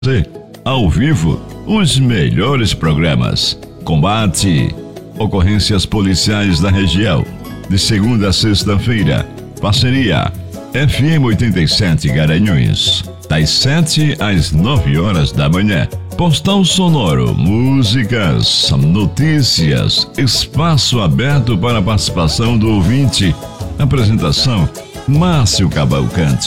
Ao vivo, os melhores programas. Combate, ocorrências policiais da região. De segunda a sexta-feira. Parceria FM 87 Garanhuns. Das 7 às 9 horas da manhã. Postal sonoro, músicas, notícias, espaço aberto para a participação do ouvinte. Apresentação: Márcio Cavalcante.